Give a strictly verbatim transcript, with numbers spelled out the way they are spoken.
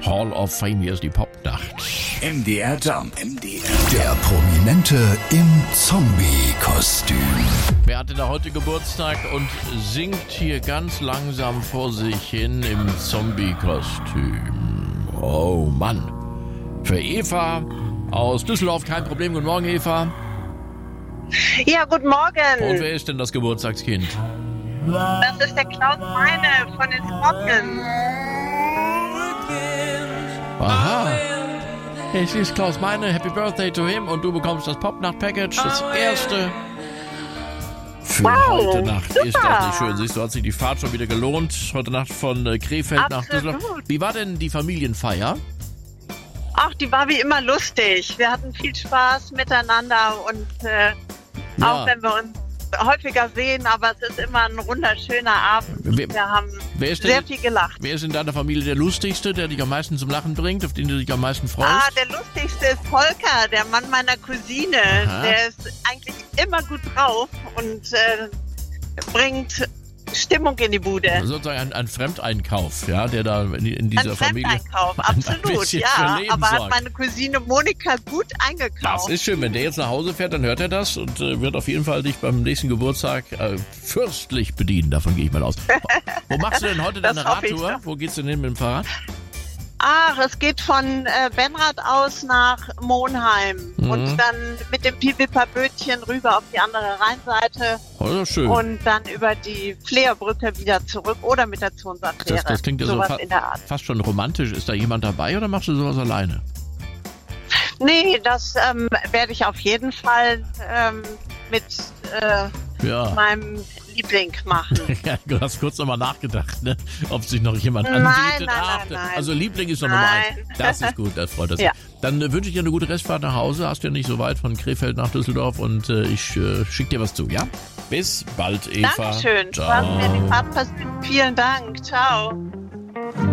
Hall of Fame. Hier ist die Popnacht. M D R Jump. M D R. Der Prominente im Zombie-Kostüm. Wer hatte da heute Geburtstag und singt hier ganz langsam vor sich hin im Zombie-Kostüm? Oh Mann. Für Eva aus Düsseldorf kein Problem. Guten Morgen, Eva. Ja, guten Morgen. Und wer ist denn das Geburtstagskind? Das ist der Klaus Meine von den Scorpions. Aha. Es ist Klaus Meine. Happy Birthday to him. Und du bekommst das Popnacht-Package. Das erste für Wow, heute Nacht. super. Ist das nicht schön? Siehst du, hat sich die Fahrt schon wieder gelohnt. Heute Nacht von äh, Krefeld nach Absolut. Düsseldorf. Wie war denn die Familienfeier? Ach, die war wie immer lustig. Wir hatten viel Spaß miteinander und äh, Ja. auch wenn wir uns häufiger sehen, aber es ist immer ein wunderschöner Abend. Wer- Wir haben wer ist sehr denn- viel gelacht. Wer ist in deiner Familie der Lustigste, der dich am meisten zum Lachen bringt, auf den du dich am meisten freust? Ah, der lustigste ist Volker, der Mann meiner Cousine. Aha. Der ist eigentlich immer gut drauf und äh, bringt Stimmung in die Bude. Sozusagen ein, ein Fremdeinkauf, ja, der da in, in dieser Ein Familie... Fremdeinkauf, ein- ein absolut, bisschen für ja. Leben Aber hat sorgt. meine Cousine Monika gut eingekauft. Das ist schön, wenn der jetzt nach Hause fährt, dann hört er das und äh, wird auf jeden Fall dich beim nächsten Geburtstag äh, fürstlich bedienen, davon gehe ich mal aus. Wo machst du denn heute Das deine hoffe ich Radtour? doch. Wo geht's denn hin mit dem Fahrrad? Ach, es geht von äh, Benrath aus nach Monheim Mhm. und dann mit dem Piwipperbötchen rüber auf die andere Rheinseite Oh, das ist schön. und dann über die Fleerbrücke wieder zurück oder mit der Zonsaffäre. Das, das klingt ja so sowas fa in der Art. fast schon romantisch. Ist da jemand dabei oder machst du sowas alleine? Nee, das ähm, werde ich auf jeden Fall ähm, mit äh, Ja. meinem Liebling machen. Ja, du hast kurz nochmal nachgedacht, ne? Ob sich noch jemand Nein, anbietet. nein, Ach, nein, nein. Also Liebling ist doch Nummer eins. Nein. Das ist gut, das freut uns. Ja. Dann äh, wünsche ich dir eine gute Restfahrt nach Hause. Hast ja nicht so weit von Krefeld nach Düsseldorf und äh, ich äh, schicke dir was zu, ja? Bis bald, Eva. Dankeschön. Du Ciao. hast mir die Fahrt passiert. Vielen Dank. Ciao.